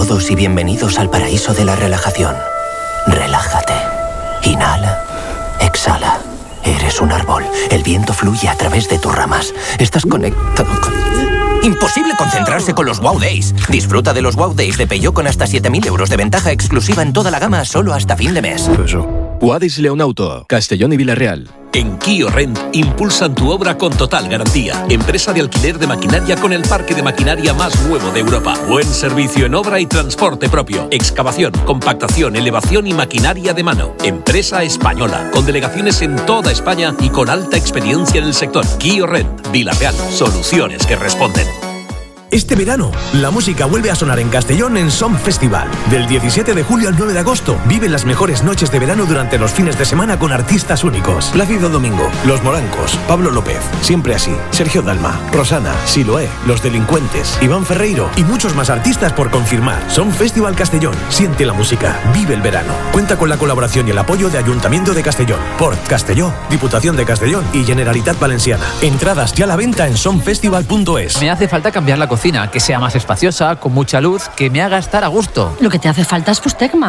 todos y bienvenidos al paraíso de la relajación. Relájate. Inhala. Exhala. Eres un árbol. El viento fluye a través de tus ramas. Estás conectado con... ¡Imposible concentrarse con los Wow Days! Disfruta de los Wow Days de Peugeot con hasta 7.000 euros de ventaja exclusiva en toda la gama solo hasta fin de mes. Guadix León Auto, Castellón y Villarreal. En Kio Rent impulsan tu obra con total garantía. Empresa de alquiler de maquinaria con el parque de maquinaria más nuevo de Europa. Buen servicio en obra y transporte propio. Excavación, compactación, elevación y maquinaria de mano. Empresa española, con delegaciones en toda España y con alta experiencia en el sector. Kio Rent, Villarreal, soluciones que responden. Este verano, la música vuelve a sonar en Castellón en Som Festival. Del 17 de julio al 9 de agosto, vive las mejores noches de verano durante los fines de semana con artistas únicos. Plácido Domingo, Los Morancos, Pablo López, Siempre Así, Sergio Dalma, Rosana, Siloé, Los Delincuentes, Iván Ferreiro y muchos más artistas por confirmar. Som Festival Castellón. Siente la música, vive el verano. Cuenta con la colaboración y el apoyo de Ayuntamiento de Castellón, Port Castelló, Diputación de Castellón y Generalitat Valenciana. Entradas ya a la venta en somfestival.es. Me hace falta cambiar la cocina, que sea más espaciosa, con mucha luz, que me haga estar a gusto. Lo que te hace falta es Fustegma.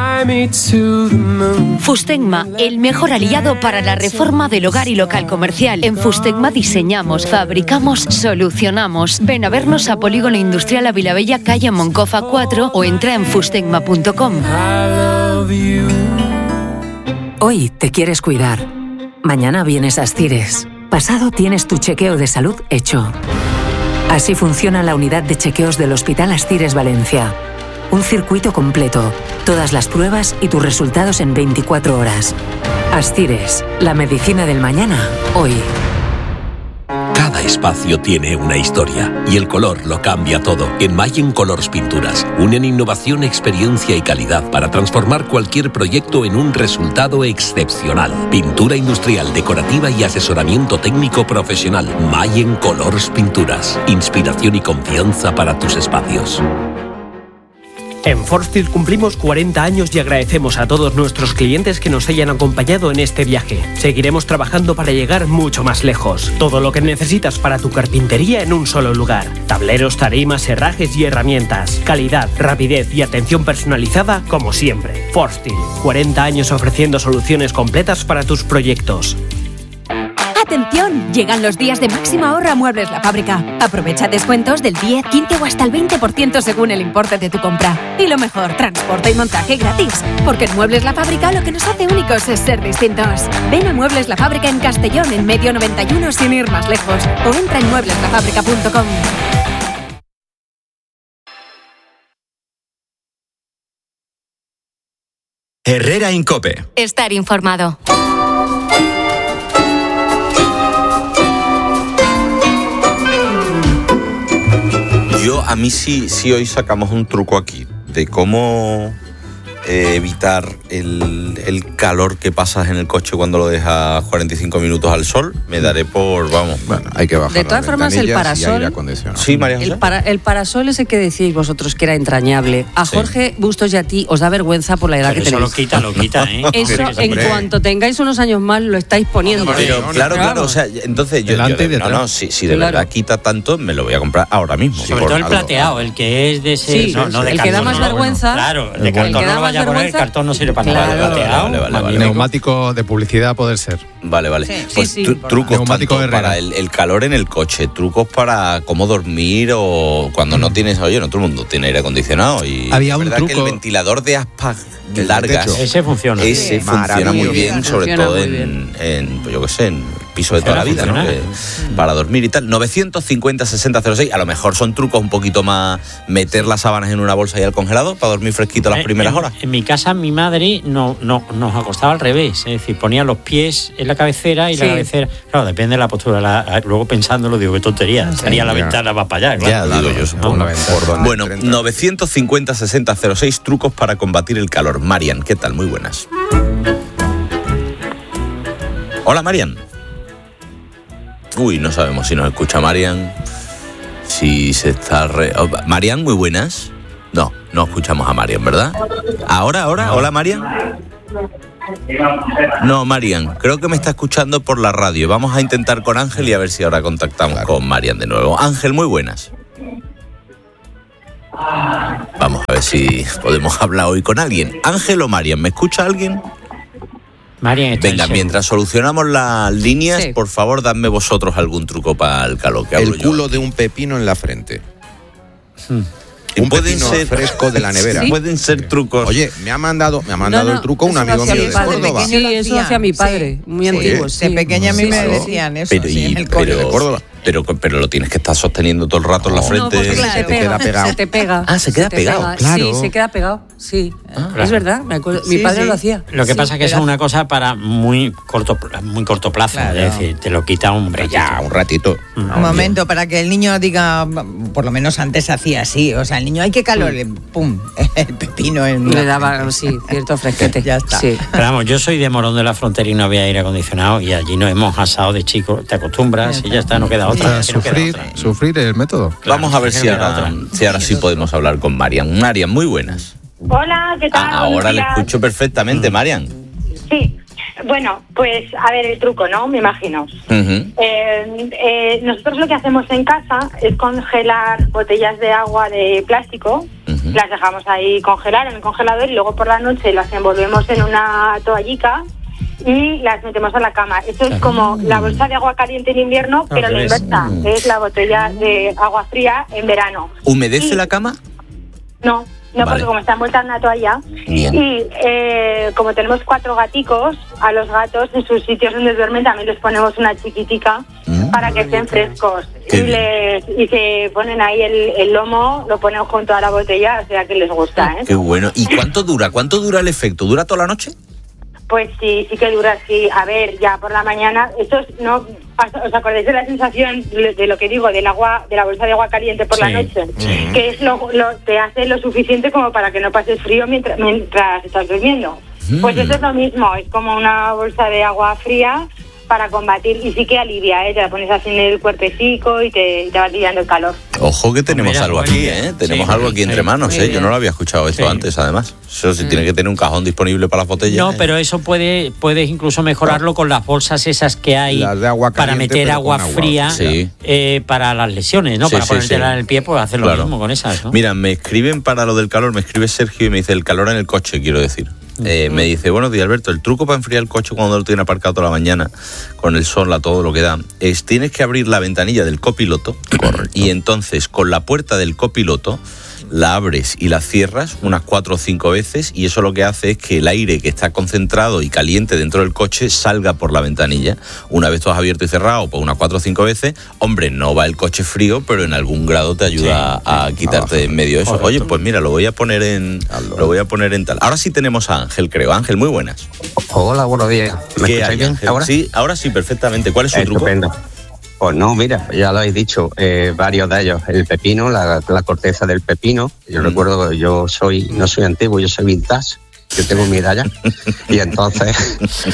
Fustegma, el mejor aliado para la reforma del hogar y local comercial. En Fustegma diseñamos, fabricamos, solucionamos. Ven a vernos a Polígono Industrial Avilabella, calle Moncofa 4 o entra en fustegma.com. Hoy te quieres cuidar. Mañana vienes a Astires. Pasado tienes tu chequeo de salud hecho. Así funciona la unidad de chequeos del Hospital Astires Valencia. Un circuito completo, todas las pruebas y tus resultados en 24 horas. Astires, la medicina del mañana, hoy. Cada espacio tiene una historia y el color lo cambia todo. En Mayen Colors Pinturas unen innovación, experiencia y calidad para transformar cualquier proyecto en un resultado excepcional. Pintura industrial, decorativa y asesoramiento técnico profesional. Mayen Colors Pinturas. Inspiración y confianza para tus espacios. En Forstil cumplimos 40 años y agradecemos a todos nuestros clientes que nos hayan acompañado en este viaje. Seguiremos trabajando para llegar mucho más lejos. Todo lo que necesitas para tu carpintería en un solo lugar. Tableros, tarimas, herrajes y herramientas. Calidad, rapidez y atención personalizada como siempre. Forstil, 40 años ofreciendo soluciones completas para tus proyectos. ¡Atención! Llegan los días de máxima ahorro a Muebles La Fábrica. Aprovecha descuentos del 10, 15 o hasta el 20% según el importe de tu compra. Y lo mejor, transporte y montaje gratis. Porque en Muebles La Fábrica lo que nos hace únicos es ser distintos. Ven a Muebles La Fábrica en Castellón, en Medio 91, sin ir más lejos. O entra en muebleslafábrica.com. Herrera Incope. Estar informado. A mí sí hoy sacamos un truco aquí de cómo evitar el calor que pasas en el coche cuando lo dejas 45 minutos al sol. Me daré por, vamos. Bueno, hay que bajar. De todas formas, el parasol. Sí, María José. El parasol es el que decíais vosotros que era entrañable. A Jorge Bustos y a ti os da vergüenza por la edad que tenéis. Eso lo quita, ¿eh? Eso, en cuanto tengáis unos años más, lo estáis poniendo. Pero, claro, o sea, entonces yo si de verdad quita tanto, me lo voy a comprar ahora mismo. Sobre todo el plateado, el que es de ese. Sí, no de el que da más vergüenza. Claro, el de cartón no lo vaya a poner, el cartón no sirve para nada. Vale. Neumático de publicidad poder ser. Vale. Pues trucos para el calor en el coche, trucos para cómo dormir o cuando no tienes, no todo el mundo tiene aire acondicionado y había un truco que el ventilador de aspas largas, ese funciona. Ese funciona muy bien, sobre todo en pues yo qué sé, en piso de toda la vida, ¿no? Para dormir y tal. 950-60-06, a lo mejor son trucos un poquito más, meter las sábanas en una bolsa y al congelador para dormir fresquito las primeras horas. En mi casa mi madre nos acostaba al revés, es decir, ponía los pies en la cabecera y la cabecera, claro, depende de la postura, luego pensándolo digo, qué tontería, estaría la ventana va para allá, claro. Ya, digo yo, supongo. Bueno, 950-60-06, trucos para combatir el calor. Marian, ¿qué tal? Muy buenas. Hola, Marian. Uy, no sabemos si nos escucha Marian. Si se está... Marian, muy buenas. No escuchamos a Marian, ¿verdad? ¿Ahora? Hola, Marian. No, Marian, creo que me está escuchando por la radio. Vamos a intentar con Ángel y a ver si ahora contactamos con Marian de nuevo. Ángel, muy buenas. Vamos a ver si podemos hablar hoy con alguien. Ángel o Marian, ¿me escucha alguien? Marian, venga, mientras solucionamos las líneas, por favor, dadme vosotros algún truco para el calor. Que el culo de un pepino en la frente. Un pepino fresco de la nevera. ¿Sí? Pueden ser trucos. Oye, me ha mandado el truco un amigo mío de Córdoba. Sí, eso hacía mi padre, muy antiguo. De pequeña a mí me decían eso. Pero de Córdoba. Pero lo tienes que estar sosteniendo todo el rato en la frente. No, claro, se te queda pegado. Se te pega. Ah, se queda pegado. Claro. Sí, se queda pegado. Sí, claro. Es verdad. Me acuerdo. Mi padre lo hacía. Lo que pasa es que eso es una cosa para muy corto plazo. Claro. Es decir, te lo quita un ratito. Un momento, para que el niño diga, por lo menos antes se hacía así. O sea, el niño, hay que calor, pum, el pepino. Le daba, cierto fresquete. Ya está. Sí. Pero vamos, yo soy de Morón de la Frontera y no había aire acondicionado y allí nos hemos asado de chicos. Te acostumbras y ya está, no queda otra. Sufrir el método. Vamos a ver si ahora sí podemos hablar con Marian. Marian, muy buenas. Hola, ¿qué tal? Ahora le escucho perfectamente, Marian. Sí, bueno, pues a ver el truco, ¿no? Me imagino. Nosotros lo que hacemos en casa es congelar botellas de agua de plástico, las dejamos ahí congelar en el congelador y luego por la noche las envolvemos en una toallica y las metemos a la cama. Eso es como la bolsa de agua caliente en invierno, pero la inversa, es la botella de agua fría en verano. ¿Humedece la cama? No, vale. Porque como está envuelta en una toalla. Bien. Y como tenemos 4 gaticos, a los gatos en sus sitios donde duermen también les ponemos una chiquitica para que estén frescos. Y se ponen ahí el lomo, lo ponen junto a la botella, o sea que les gusta, ¿eh? Qué bueno. ¿Y cuánto dura el efecto? ¿Dura toda la noche? Pues sí que dura, sí. A ver, ya por la mañana, esto es, no, ¿os acordáis de la sensación de lo que digo, del agua, de la bolsa de agua caliente por la noche? Sí. Que es te hace lo suficiente como para que no pases frío mientras estás durmiendo. Pues eso es lo mismo, es como una bolsa de agua fría para combatir, y sí que alivia, te la pones así en el cuerpecico y te va tirando el calor. Ojo que tenemos algo aquí, tenemos algo aquí entre manos, yo no lo había escuchado esto antes, además. Eso sí tiene que tener un cajón disponible para las botellas. No, pero eso puedes incluso mejorarlo con las bolsas esas que hay de agua caliente, para meter agua fría para las lesiones, ¿no? Para ponértela en el pie, pues hacer lo mismo con esas, ¿no? Mira, me escriben para lo del calor, me escribe Sergio y me dice el calor en el coche, quiero decir. Me dice, buenos días Alberto, el truco para enfriar el coche cuando lo tiene aparcado toda la mañana con el sol a todo lo que da es tienes que abrir la ventanilla del copiloto. Correcto. Y entonces con la puerta del copiloto la abres y la cierras unas 4 o 5 veces y eso lo que hace es que el aire que está concentrado y caliente dentro del coche salga por la ventanilla. Una vez todo abierto y cerrado, pues unas 4 o 5 veces, hombre, no va el coche frío, pero en algún grado te ayuda a quitarte de en medio eso. Correcto. Oye, pues mira, lo voy a poner en tal. Ahora sí tenemos a Ángel, creo. Ángel, muy buenas. Hola, buenos días. ¿Me escucháis bien ahora? Sí, ahora sí, perfectamente. ¿Cuál es su truco? Estupendo. Pues no, mira, ya lo habéis dicho, varios de ellos. El pepino, la corteza del pepino. Yo recuerdo que no soy antiguo, yo soy vintage. Yo tengo mi edad ya. Y entonces,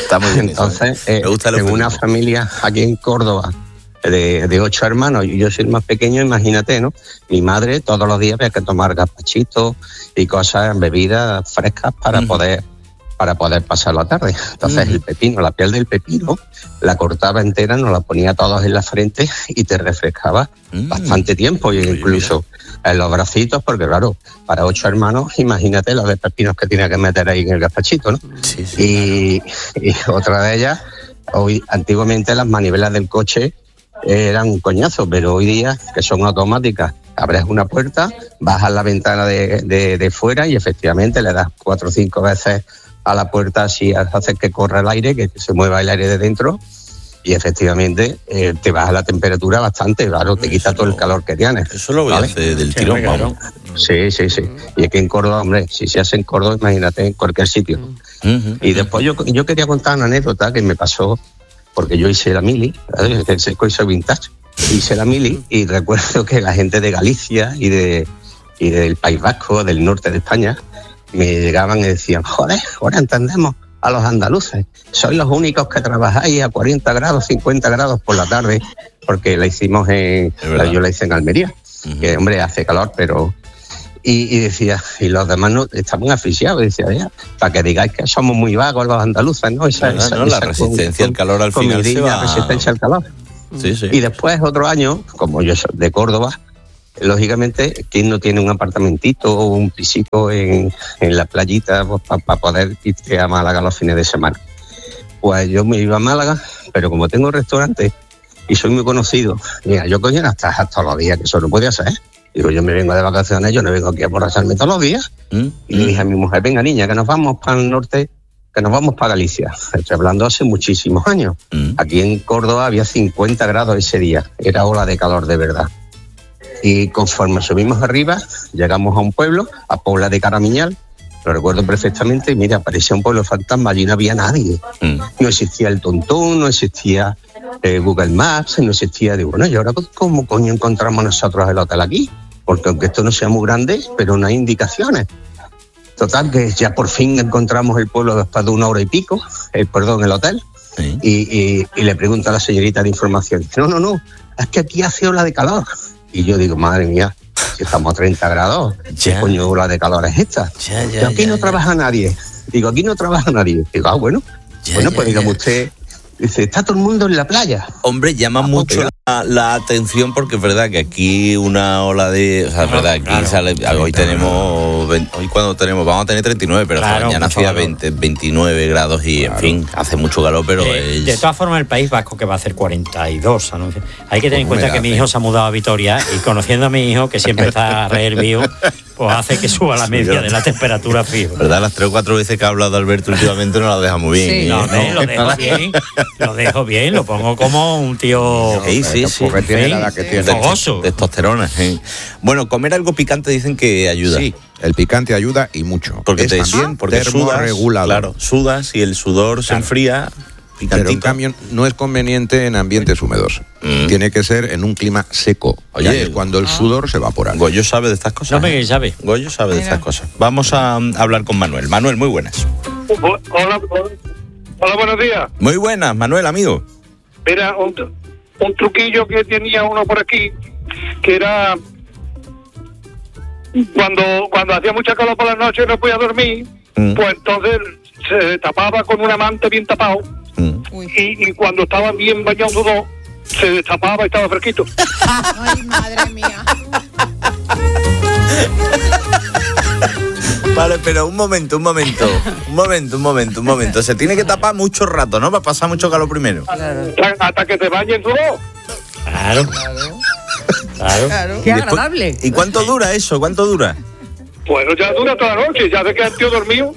en una familia aquí en Córdoba de 8 hermanos, y yo soy el más pequeño, imagínate, ¿no? Mi madre todos los días había que tomar gazpachitos y cosas, bebidas frescas para poder pasar la tarde. Entonces el pepino, la piel del pepino, la cortaba entera, nos la ponía todos en la frente y te refrescaba bastante tiempo, y incluso en los bracitos, porque claro, para 8 hermanos, imagínate los de pepinos que tenía que meter ahí en el gazpachito, ¿no? Sí. Y otra de ellas, antiguamente las manivelas del coche eran un coñazo, pero hoy día, que son automáticas, abres una puerta, bajas la ventana de fuera y efectivamente le das 4 o 5 veces a la puerta, así haces que corra el aire, que se mueva el aire de dentro, y efectivamente te baja la temperatura bastante, claro, te quita todo el calor que tienes. Eso lo voy a hacer del tirón, vamos. Sí. Y aquí en Córdoba, hombre, si se hace en Córdoba, imagínate en cualquier sitio. Y después yo quería contar una anécdota que me pasó, porque yo hice la mili, soy vintage, hice la mili y recuerdo que la gente de Galicia y del País Vasco, del norte de España, me llegaban y decían, joder, ahora entendemos a los andaluces, sois los únicos que trabajáis a 40 grados, 50 grados por la tarde, porque la hicimos yo la hice en Almería, que hombre, hace calor, pero... Y decía, y los demás no estaban asfixiados, decía, para que digáis que somos muy vagos los andaluces, ¿no? La resistencia al calor al final se va... resistencia al calor. Sí. Y después, otro año, como yo soy de Córdoba, lógicamente, ¿quién no tiene un apartamentito o un pisito en la playita para poder irte a Málaga los fines de semana? Pues yo me iba a Málaga, pero como tengo restaurante y soy muy conocido, mira, yo cogí las tajas todos los días, que eso no podía ser. Digo, yo me vengo de vacaciones, yo no vengo aquí a borracharme todos los días. Y le dije a mi mujer, venga niña, que nos vamos para el norte, que nos vamos para Galicia. Estoy hablando hace muchísimos años. Aquí en Córdoba había 50 grados ese día, era ola de calor de verdad. Y conforme subimos arriba, llegamos a un pueblo, a Pobla de Caramiñal, lo recuerdo perfectamente, y mira, parecía un pueblo fantasma, allí no había nadie. No existía el Tontón, no existía Google Maps, no existía... Digo, bueno, ¿y ahora cómo coño encontramos nosotros el hotel aquí? Porque aunque esto no sea muy grande, pero no hay indicaciones. Total, que ya por fin encontramos el pueblo después de 1 hora y pico, el hotel, y le pregunto a la señorita de información, dice, no, es que aquí hace ola de calor. Y yo digo, madre mía, si estamos a 30 grados, ¿qué coño ola de calor es esta? Aquí no trabaja nadie. Digo, aquí no trabaja nadie. Digo, bueno, pues dígame usted... Dice, está todo el mundo en la playa. Hombre, llama mucho la atención porque es verdad que aquí una ola de... O sea, es verdad, aquí sale... Hoy tenemos... Hoy cuando tenemos... Vamos a tener 39, pero mañana hacía 29 grados y, en fin, hace mucho calor, pero de todas formas, el País Vasco que va a hacer 42. Hay que tener en cuenta que mi hijo se ha mudado a Vitoria y conociendo a mi hijo, que siempre está rehervido, pues hace que suba la media de la temperatura fijo. ¿Verdad? Las 3 o 4 veces que ha hablado Alberto últimamente no la deja muy bien. Sí. Lo dejo bien, lo pongo como un tío... Sí. Porque tiene la edad que tiene. Fogoso. Testosterona. Bueno, comer algo picante dicen que ayuda. Sí, el picante ayuda y mucho. Porque porque termorregulador. Claro, sudas y el sudor se enfría. Picantito. Pero en cambio no es conveniente en ambientes húmedos. Tiene que ser en un clima seco. Oye, cuando el sudor se evapora. Goyo sabe de estas cosas. No me sabe. Goyo sabe de estas cosas. Vamos a hablar con Manuel. Manuel, muy buenas. Hola, buenos días. Muy buenas, Manuel, amigo. Mira, un truquillo que tenía uno por aquí, que era cuando hacía mucha calor por la noche y no podía dormir, pues entonces se tapaba con una manta bien tapado, y cuando estaba bien bañado todo, se destapaba y estaba fresquito. Ay, madre mía. Vale, pero un momento. Se tiene que tapar mucho rato, ¿no? Para pasar mucho calor primero. Claro. Hasta que te bañen todo. Claro. Qué agradable. ¿Y cuánto dura eso? ¿Cuánto dura? Bueno, ya dura toda la noche, ya de que el tío dormido.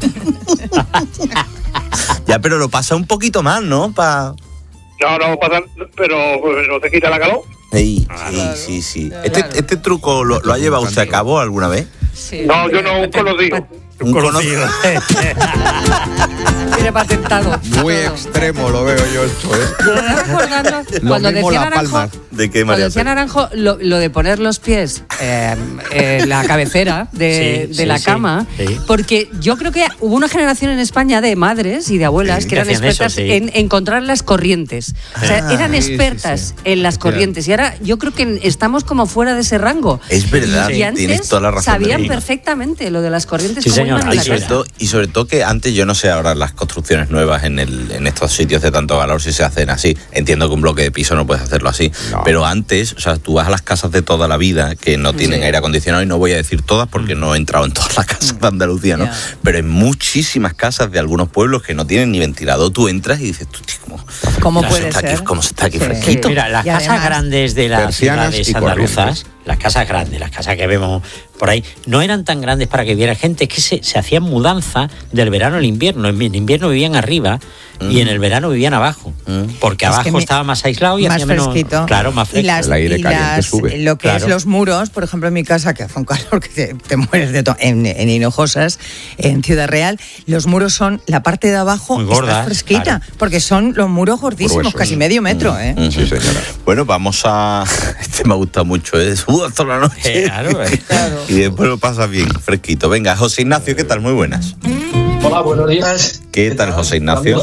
Ya, pero lo pasa un poquito más, ¿no? No pasa, pero no te quita la calor. Sí. Este truco lo ha llevado usted a cabo alguna vez. Sí. No, yo no, un conocido. Un conocido. Tiene patentado. Muy extremo lo veo yo esto, Me estoy recordando cuando decía Naranjo, ¿De qué, María? cuando decía Naranjo lo de poner los pies en la cabecera de la cama, porque yo creo que hubo una generación en España de madres y de abuelas que eran expertas en encontrar las corrientes. O sea, eran expertas en las corrientes. Y ahora yo creo que estamos como fuera de ese rango. Es verdad, y antes tienes toda la razón. Sabían perfectamente lo de las corrientes. Y sobre todo que antes, yo no sé ahora las construcciones nuevas en estos sitios de tanto valor si se hacen así. Entiendo que un bloque de piso no puedes hacerlo así, pero antes, o sea, tú vas a las casas de toda la vida que no tienen aire acondicionado, y no voy a decir todas porque no he entrado en todas las casas de Andalucía, ¿no? Pero en muchísimas casas de algunos pueblos que no tienen ni ventilador, tú entras y dices, ¿cómo puede ser? ¿Cómo se está aquí fresquito? Mira, las casas grandes de las ciudades andaluzas, las casas grandes, las casas que vemos por ahí, no eran tan grandes para que viera gente, es que se hacían mudanza del verano al invierno. En invierno vivían arriba y en el verano vivían abajo, porque abajo estaba más aislado y más hacía menos, fresquito. claro, más fresco. El aire caliente sube. Lo que es los muros, por ejemplo, en mi casa, que hace un calor que te mueres de todo, en Hinojosas, en Ciudad Real, los muros son, la parte de abajo muy gorda, está fresquita, porque son los muros gordísimos, casi medio metro. Sí, señora. Bueno, vamos a... Este me gusta mucho, sudas toda la noche. Claro. Y después lo pasas bien, fresquito. Venga, José Ignacio, ¿qué tal? Muy buenas. Hola, buenos días. ¿Qué tal, José Ignacio?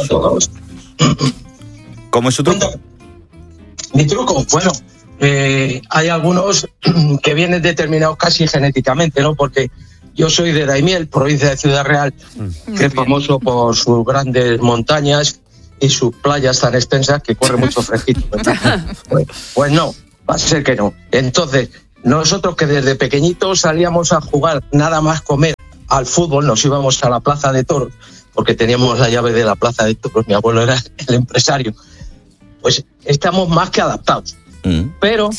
¿Cómo es su truco? Mi truco, bueno, hay algunos que vienen determinados casi genéticamente, ¿no? Porque yo soy de Daimiel, provincia de Ciudad Real, que es famoso por sus grandes montañas y sus playas tan extensas que corre mucho fresquito, ¿verdad? Pues no, va a ser que no. Entonces, Nosotros que desde pequeñitos salíamos a jugar, nada más comer al fútbol, nos íbamos a la Plaza de Toros, porque teníamos la llave de la Plaza de Toros, mi abuelo era el empresario. Pues estamos más que adaptados. Pero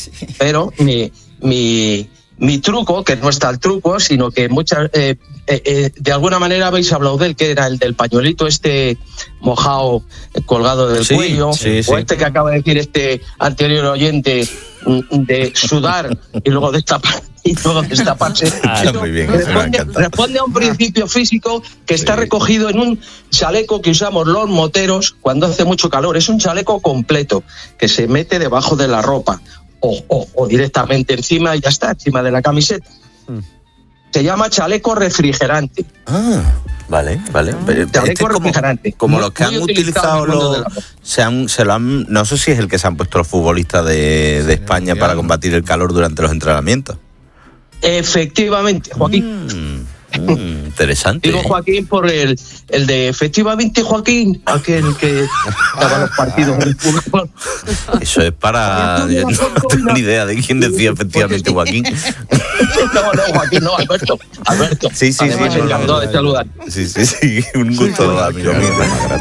mi truco, que no está el truco, sino que de alguna manera habéis hablado de él, que era el del pañuelito mojado, colgado del cuello, o este que acaba de decir este anterior oyente, de sudar y luego destaparse. Muy bien, responde a un principio físico que está recogido en un chaleco que usamos los moteros cuando hace mucho calor. Es un chaleco completo que se mete debajo de la ropa o directamente encima, y ya está, encima de la camiseta. Se llama chaleco refrigerante. Vale. Chaleco refrigerante. Como los que han utilizado no sé si es el que se han puesto los futbolistas de España para combatir el calor durante los entrenamientos. Efectivamente, Joaquín. Interesante. Digo Joaquín por el de efectivamente Joaquín, aquel que daba los partidos del fútbol. Eso es para... Yo no tengo ni idea de quién decía efectivamente Joaquín. No, Joaquín, no, Alberto. Sí. Además, encantado de saludar. Sí. Un gusto, amigo mío.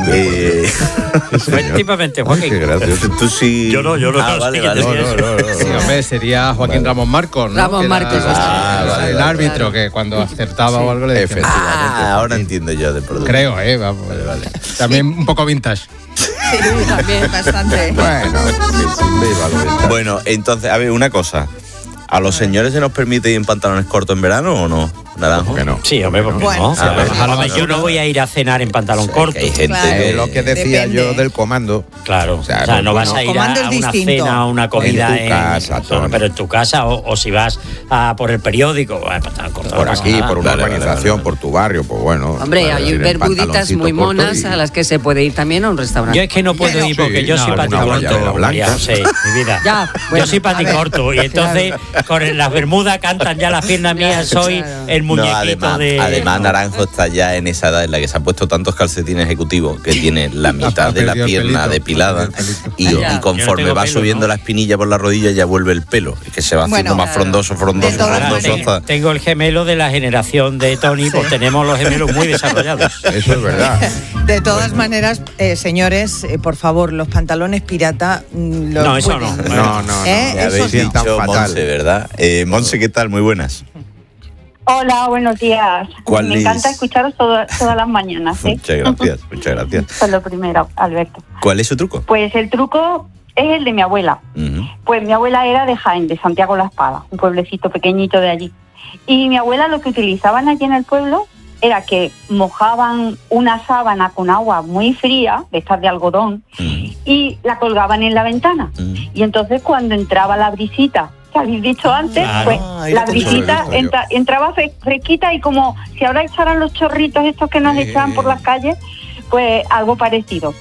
Efectivamente, Joaquín. Qué gracioso. Tú sí... Yo no. Vale. Sí, hombre, sería Joaquín Ramos Marcos, ¿no? Ramos Marcos. El árbitro que cuando acertaba o algo le decía. Ahora entiendo yo de producto. Creo, vamos. Vale. También un poco vintage. Sí, también, bastante. Bueno, entonces, a ver, una cosa. ¿A los señores se nos permite ir en pantalones cortos en verano o no? Naranjo. Que no. Sí, hombre, ¿por qué no? Yo no voy a ir a cenar en pantalón corto. Hay gente que lo que decía yo del comando. Claro, o sea no vas a ir a una cena o una comida en tu casa, pero en tu casa o si vas a por el periódico, pantalón corto. Por aquí, por una organización, por tu barrio, pues bueno. Hombre, hay bermuditas muy monas a las que se puede ir también a un restaurante. Yo es que no puedo ir porque yo soy paticorto, María José, mi vida. Yo soy paticorto y entonces con las bermudas cantan ya las piernas mías, soy el muñequito además Naranjo está ya en esa edad en la que se ha puesto tantos calcetines ejecutivos que tiene la mitad de la pierna depilada y conforme va subiendo la espinilla por la rodilla ya vuelve el pelo, es que se va haciendo más frondoso. Tengo el gemelo de la generación de Tony, pues tenemos los gemelos muy desarrollados. Eso es verdad. De todas maneras, señores, por favor, los pantalones pirata no, eso no. No. Ya habéis dicho Monse, ¿verdad? Monse, ¿qué tal? Muy buenas. Hola, buenos días. Me encanta escucharos todas las mañanas. Muchas gracias. Eso es lo primero, Alberto. ¿Cuál es su truco? Pues el truco es el de mi abuela. Pues mi abuela era de Jaén, de Santiago la Espada, un pueblecito pequeñito de allí. Y mi abuela lo que utilizaban allí en el pueblo era que mojaban una sábana con agua muy fría, de estas de algodón, y la colgaban en la ventana. Y entonces cuando entraba la brisita, que habéis dicho antes, pues la brisita entraba fresquita y como si ahora echaran los chorritos estos que nos echan por las calles, pues algo parecido.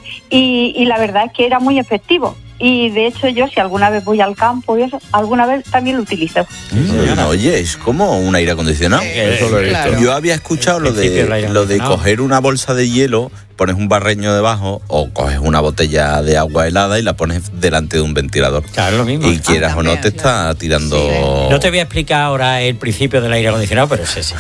Y la verdad es que era muy efectivo. Y de hecho yo, si alguna vez voy al campo y eso, alguna vez también lo utilizo. Oye, es como un aire acondicionado. Eso lo he visto. Claro. Yo había escuchado lo de coger una bolsa de hielo, pones un barreño debajo o coges una botella de agua helada y la pones delante de un ventilador. Claro, lo mismo. Y quieras o no te está tirando... No te voy a explicar ahora el principio del aire acondicionado, pero sí.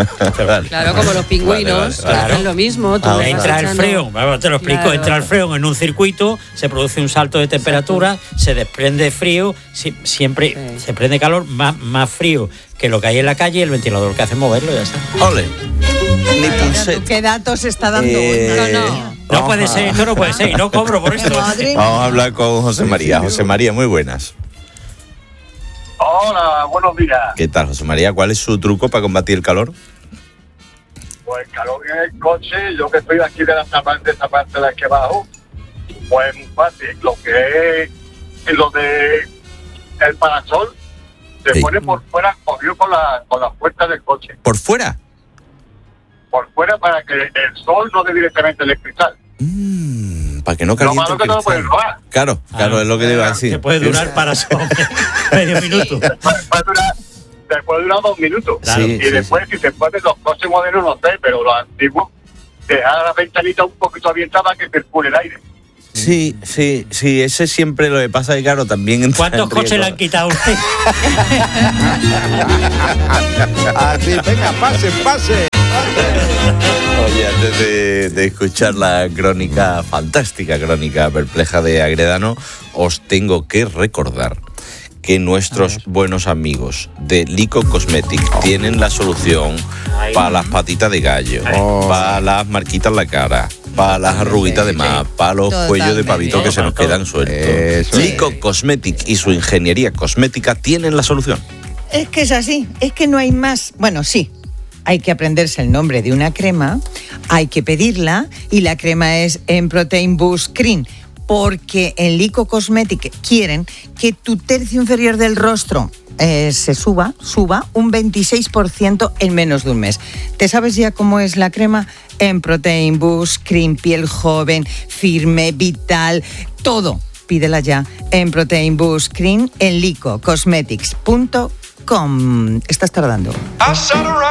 Claro, como los pingüinos, hacen lo mismo. Entra el freón, te lo explico, Claro. entra el freón en un circuito, se produce un salto de temperatura, se desprende frío, siempre se prende calor, más frío que lo que hay en la calle, y el ventilador que hace es moverlo y ya está. ¡Ole! ¿Qué datos está dando? No puede ser, esto no puede ser, y no cobro por esto. Madre mía. Vamos a hablar con José María. José María, muy buenas. Hola, buenos días. ¿Qué tal, José María? ¿Cuál es su truco para combatir el calor? Pues el calor en el coche, yo que estoy aquí de esta parte de la que bajo, pues muy fácil. Lo que es lo de el parasol, se pone por fuera, cogido con las puertas del coche. ¿Por fuera? Por fuera para que el sol no dé directamente el cristal. Para que no caliente. Lo malo que no lo puedes robar. Claro, es lo que le iba a decir. Te puede durar parasol medio minuto. Te puede durar 2 minutos. Claro. Y después, si te pones los coches modernos, no sé, pero los antiguos, dejar la ventanita un poquito abierta para que circule el aire. Sí, ese siempre lo que pasa es que, claro, también... ¿Cuántos coches le han quitado a usted? Así, venga, pase. Oye, antes de escuchar la crónica, fantástica crónica perpleja de Agredano, os tengo que recordar que nuestros buenos amigos de Lico Cosmetic tienen la solución para las patitas de gallo, para las marquitas en la cara, para las arruguitas de más, para los cuellos de pavito que se nos quedan sueltos. Lico Cosmetic y su ingeniería cosmética tienen la solución. Es que es así, es que no hay más. Bueno, sí, hay que aprenderse el nombre de una crema, hay que pedirla, y la crema es Emprotein Boost Cream, porque en Lico Cosmetic quieren que tu tercio inferior del rostro se suba un 26% en menos de un mes. ¿Te sabes ya cómo es la crema? Emprotein Boost Cream, piel joven, firme, vital, todo. Pídela ya. Emprotein Boost Cream en licocosmetics.com. Estás tardando.